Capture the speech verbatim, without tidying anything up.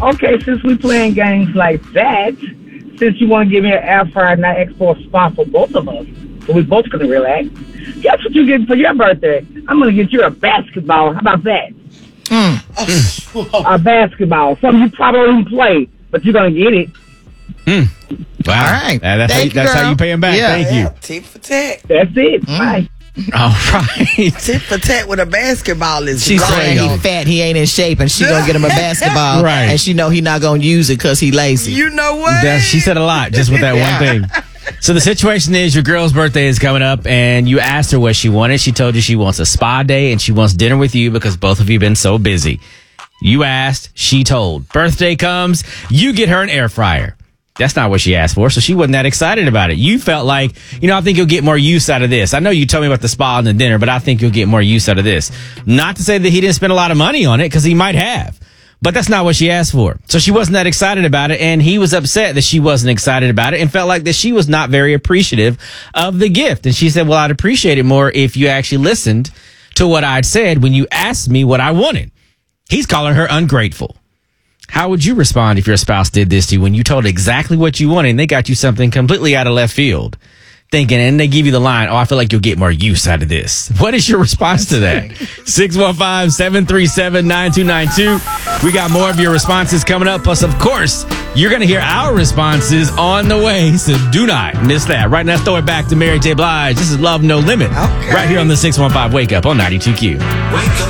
Okay, since we playing games like that, since you want to give me an air fryer and not ask for a spot for both of us, so we both gonna relax. Guess what you get for your birthday? I'm gonna get you a basketball. How about that? Mm. A basketball. Something you probably don't play, but you're gonna get it. Mm. Wow. All right. Uh, that's how you, you, that's how you pay him back. Yeah. Thank you. Yeah, tit for tat. That's it. Mm. Bye. All right. Tit for tat with a basketball is She's saying right. he fat, he ain't in shape, and she gonna get him a basketball, Right. and she know he not gonna use it because he lazy. You know what? That, she said a lot just with that Yeah. one thing. So the situation is your girl's birthday is coming up and you asked her what she wanted. She told you she wants a spa day and she wants dinner with you because both of you been so busy. You asked, she told. Birthday comes, you get her an air fryer. That's not what she asked for, so she wasn't that excited about it. You felt like, you know, I think you'll get more use out of this. I know you told me about the spa and the dinner, but I think you'll get more use out of this. Not to say that he didn't spend a lot of money on it, because he might have. But that's not what she asked for. So she wasn't that excited about it, and he was upset that she wasn't excited about it and felt like that she was not very appreciative of the gift. And she said, well, I'd appreciate it more if you actually listened to what I'd said when you asked me what I wanted. He's calling her ungrateful. How would you respond if your spouse did this to you when you told exactly what you wanted and they got you something completely out of left field? Thinking, and they give you the line, oh, I feel like you'll get more use out of this. What is your response to that? six one five, seven three seven, nine two nine two. We got more of your responses coming up. Plus, of course, you're going to hear our responses on the way. So do not miss that. Right now, throw it back to Mary J. Blige. This is Love No Limit. Okay. Right here on the six one five Wake Up on ninety-two Q. Wake up.